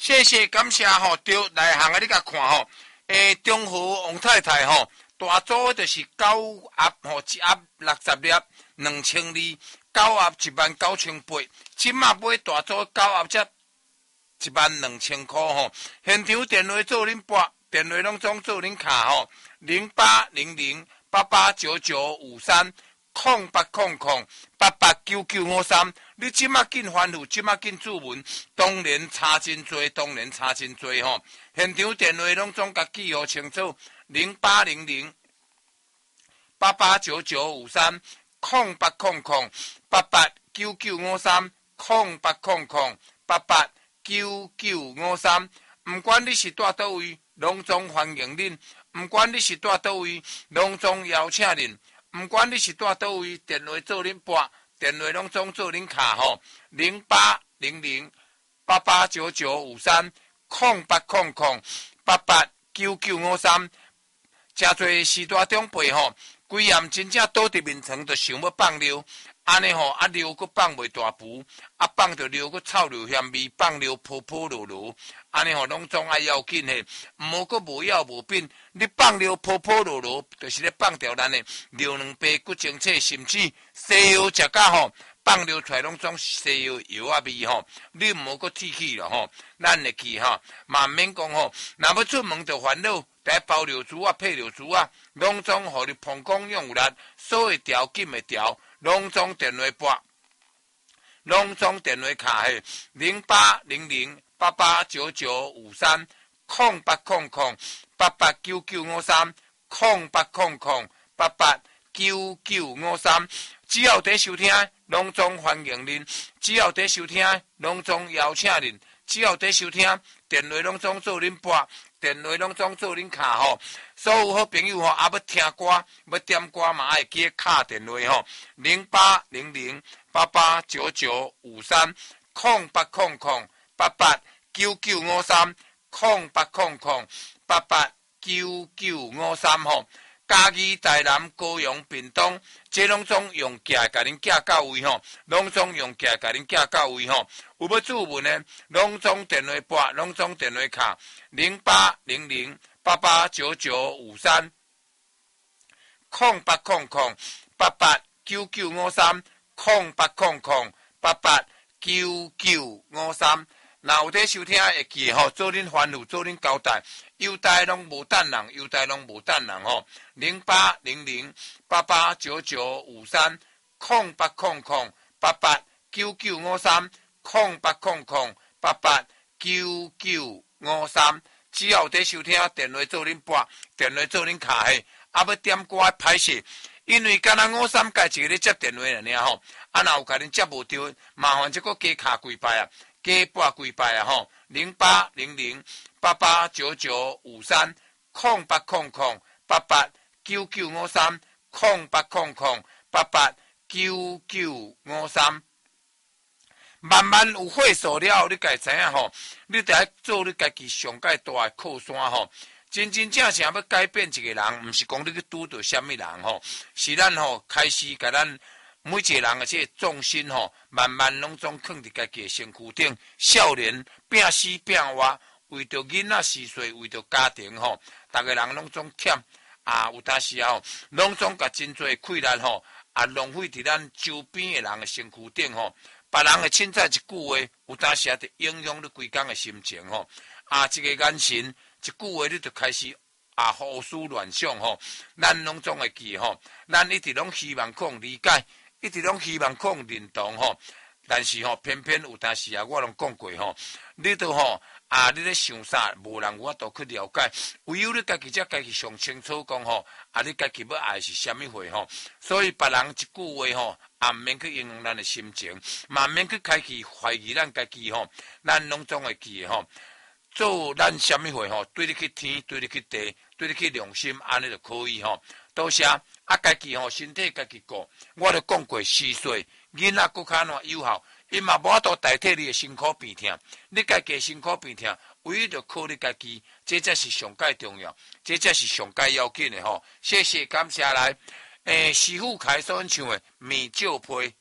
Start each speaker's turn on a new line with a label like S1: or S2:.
S1: 谢谢感谢吼，对内行啊，你甲看吼，中和王太太吼，大组就是9盒吼，一盒60粒，2000二，9盒19800，即马买大组9盒才12000块吼。现场电话做恁拨，电话拢总做恁卡吼，0800889953。0800889953，你即马紧反复，即马紧注文，当然差真多，当然差真多吼。现场电话拢总甲记号清楚，0800889953，0800889953，毋管你是住倒位，拢总欢迎恁；毋管你是住倒位，拢总邀请恁。毋管你是住倒位，电话做恁拨，电话拢总做恁卡吼，0800889953，0800889953，真侪时代长辈吼，规暗真正倒伫面床，就想要放尿，安尼吼尿佫放袂大浮，放着尿佫臭着咸味，放尿泼泼落落，安尼吼拢总爱要紧嘿，毋好佫无要无紧。你放尿泼泼落落，就是咧放掉咱的尿卵白骨精粹，甚至西药食甲吼，放尿出来拢总西药药啊味吼，你毋好佫提起咯吼，咱会记吼，嘛免讲吼，若要出门就烦恼，第一包尿珠啊、配尿珠啊，拢总互你膀胱用有力，锁会调、紧会调，拢总电话拨，拢总电话卡嘿，0800889953，0800889953，只要在收听，拢总欢迎恁；只要在收听，拢总邀请恁；只要在收听，电话拢总做恁拨，电话拢总做恁卡吼。所有好朋友吼，要听歌、要点歌嘛，爱记卡电话吼，0800889953，0800889953吼。嘉义、台南、高雄、屏东，这拢总用寄，甲恁寄到位吼，拢总用寄，甲恁寄到位吼。有要注文的，拢总电话拨，拢总电话卡0800889953，0800889953。若有在收听会记吼，做恁吩咐，做恁交代，邮代拢无等人，邮代拢无等人吼。0800889953，0800889953，只要有在收听，电话做恁拨，电话做恁卡嘿，要点歌歹势，因为敢若53届一个咧接电话尔吼，若有甲恁接无着，麻烦即个加卡几摆啊。加拨几摆啊吼，0800889953，0800889953，慢慢有岁数了后，你家知影吼，你得做你家己上界大的靠山吼。真正正要改变一个人，毋是讲你去拄到什么人吼，是咱吼开始甲咱。每一个人的这重心吼，慢慢拢总放伫家己的身躯顶。少年拼死拼活，为着囡仔事岁，为着家庭吼，逐个人拢总欠有当时吼，拢总甲真侪困难吼，浪费伫咱周边的人的身躯顶吼。别人的凊彩一句话，有当时就影响你规工的心情吼。一个眼神，一句话，你就开始。胡思乱想吼，咱拢总会记吼，咱一直拢希望讲理解，一直拢希望讲认同吼，但是吼，偏偏有当时我拢讲过吼，你都吼你咧想啥，无人有法度去了解，唯有你家己才家己上清楚讲吼，你家己要爱是虾米货吼，所以别人一句话吼，毋免去影响咱的心情，嘛免去开始怀疑咱家己吼，咱拢总会记吼。做咱什么货吼，对你去天，对你去地，对你去良心，安尼就可以吼。多谢家己吼身体家己顾，我都讲过4岁囡仔搁较有效，伊嘛无法度代替你的辛苦病痛，你家己辛苦病痛，唯一就靠你家己，这才是上界重要，这才是上界要紧的吼。谢谢感谢来，师父开所唱的《米酒配》。